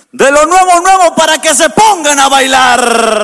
de lo nuevo, nuevo para que se pongan a bailar.